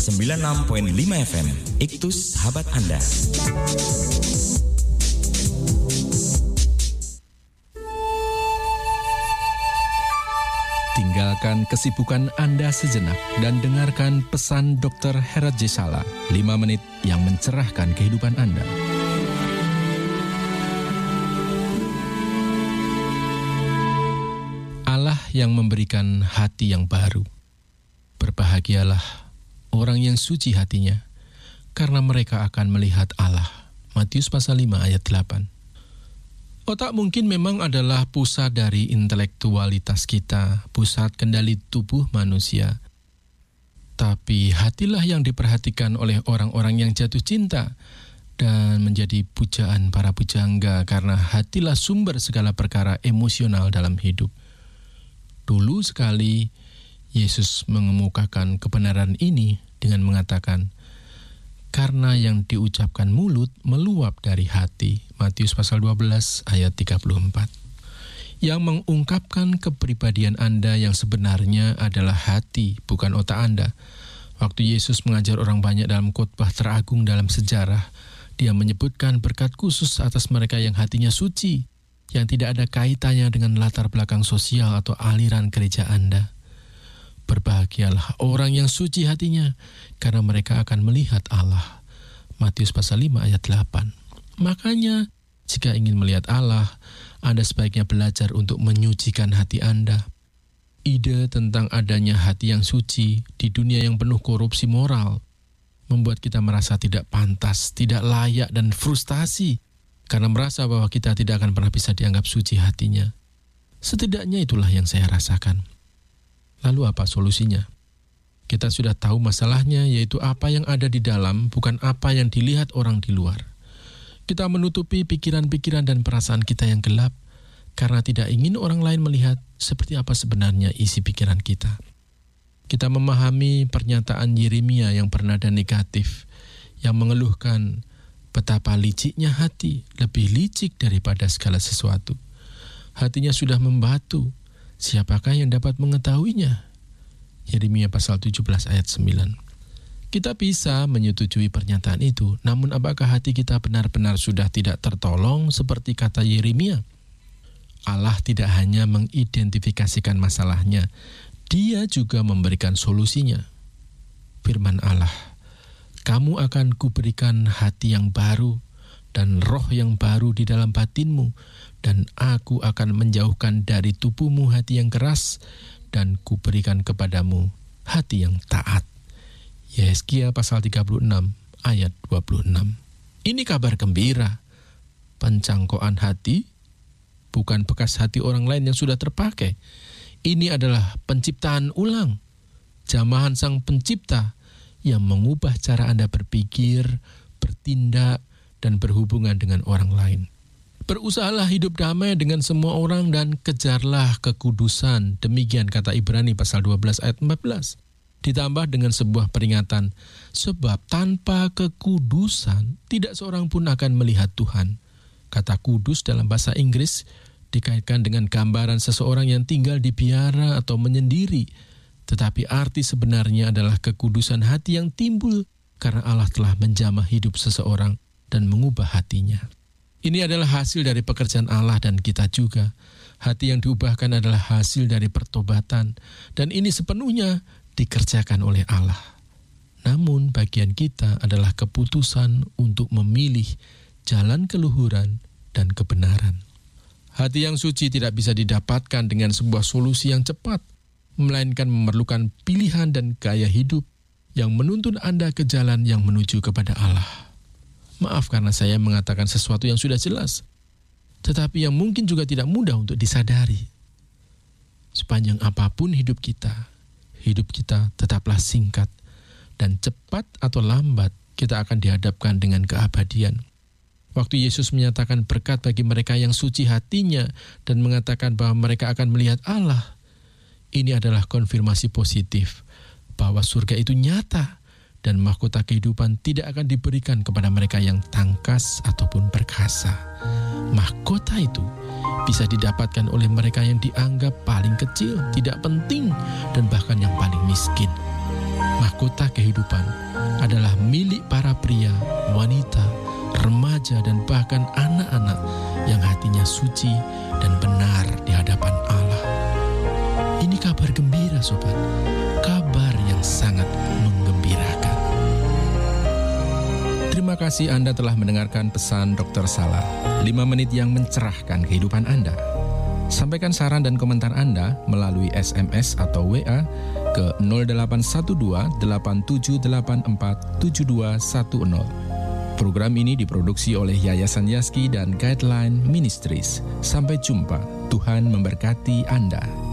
96.5 FM, Iktus Sahabat Anda. Tinggalkan kesibukan Anda sejenak dan dengarkan pesan Dr. Herat J. Sala, 5 menit yang mencerahkan kehidupan Anda. Allah yang memberikan hati yang baru. Berbahagialah orang yang suci hatinya, karena mereka akan melihat Allah. Matius pasal 5 ayat 8. Otak mungkin memang adalah pusat dari intelektualitas kita, pusat kendali tubuh manusia. Tapi hatilah yang diperhatikan oleh orang-orang yang jatuh cinta dan menjadi pujaan para pujangga, karena hatilah sumber segala perkara emosional dalam hidup. Dulu sekali Yesus mengemukakan kebenaran ini dengan mengatakan, karena yang diucapkan mulut meluap dari hati. Matius pasal 12 ayat 34. Yang mengungkapkan kepribadian Anda yang sebenarnya adalah hati, bukan otak Anda. Waktu Yesus mengajar orang banyak dalam khotbah teragung dalam sejarah, Dia menyebutkan berkat khusus atas mereka yang hatinya suci, yang tidak ada kaitannya dengan latar belakang sosial atau aliran gereja Anda. Berbahagialah orang yang suci hatinya, karena mereka akan melihat Allah. Matius pasal 5 ayat 8. Makanya, jika ingin melihat Allah, Anda sebaiknya belajar untuk menyucikan hati Anda. Ide tentang adanya hati yang suci di dunia yang penuh korupsi moral membuat kita merasa tidak pantas, tidak layak, dan frustasi karena merasa bahwa kita tidak akan pernah bisa dianggap suci hatinya. Setidaknya itulah yang saya rasakan. Lalu apa solusinya? Kita sudah tahu masalahnya, yaitu apa yang ada di dalam, bukan apa yang dilihat orang di luar. Kita menutupi pikiran-pikiran dan perasaan kita yang gelap, karena tidak ingin orang lain melihat seperti apa sebenarnya isi pikiran kita. Kita memahami pernyataan Yeremia yang bernada negatif, yang mengeluhkan betapa liciknya hati, lebih licik daripada segala sesuatu. Hatinya sudah membatu, siapakah yang dapat mengetahuinya? Yeremia pasal 17 ayat 9. Kita bisa menyetujui pernyataan itu, namun apakah hati kita benar-benar sudah tidak tertolong seperti kata Yeremia? Allah tidak hanya mengidentifikasikan masalahnya, Dia juga memberikan solusinya. Firman Allah, kamu akan kuberikan hati yang baru dan roh yang baru di dalam batinmu, dan aku akan menjauhkan dari tubuhmu hati yang keras, dan kuberikan kepadamu hati yang taat. Yesaya pasal 36 ayat 26. Ini kabar gembira. Pencangkokan hati bukan bekas hati orang lain yang sudah terpakai. Ini adalah penciptaan ulang, jamahan Sang Pencipta yang mengubah cara Anda berpikir, bertindak, dan berhubungan dengan orang lain. Berusahalah hidup damai dengan semua orang dan kejarlah kekudusan. Demikian kata Ibrani pasal 12 ayat 14. Ditambah dengan sebuah peringatan, sebab tanpa kekudusan tidak seorang pun akan melihat Tuhan. Kata kudus dalam bahasa Inggris dikaitkan dengan gambaran seseorang yang tinggal di biara atau menyendiri. Tetapi arti sebenarnya adalah kekudusan hati yang timbul karena Allah telah menjamah hidup seseorang dan mengubah hatinya. Ini adalah hasil dari pekerjaan Allah dan kita juga. Hati yang diubahkan adalah hasil dari pertobatan, dan ini sepenuhnya dikerjakan oleh Allah. Namun bagian kita adalah keputusan untuk memilih jalan keluhuran dan kebenaran. Hati yang suci tidak bisa didapatkan dengan sebuah solusi yang cepat, melainkan memerlukan pilihan dan gaya hidup yang menuntun Anda ke jalan yang menuju kepada Allah. Maaf karena saya mengatakan sesuatu yang sudah jelas, tetapi yang mungkin juga tidak mudah untuk disadari. Sepanjang apapun hidup kita tetaplah singkat, dan cepat atau lambat kita akan dihadapkan dengan keabadian. Waktu Yesus menyatakan berkat bagi mereka yang suci hatinya dan mengatakan bahwa mereka akan melihat Allah, ini adalah konfirmasi positif bahwa surga itu nyata dan mahkota kehidupan tidak akan diberikan kepada mereka yang tangkas ataupun perkasa. Mahkota itu bisa didapatkan oleh mereka yang dianggap paling kecil, tidak penting, dan bahkan yang paling miskin. mahkota kehidupan adalah milik para pria, wanita, remaja, dan bahkan anak-anak yang hatinya suci dan benar di hadapan Allah. Ini kabar gembira, sobat. Kabar yang sangat menggembirakan. Terima kasih Anda telah mendengarkan pesan Dr. Salah, 5 menit yang mencerahkan kehidupan Anda. Sampaikan saran dan komentar Anda melalui SMS atau WA ke 0812-8784-7210. Program ini diproduksi oleh Yayasan Yaski dan Guideline Ministries. Sampai jumpa, Tuhan memberkati Anda.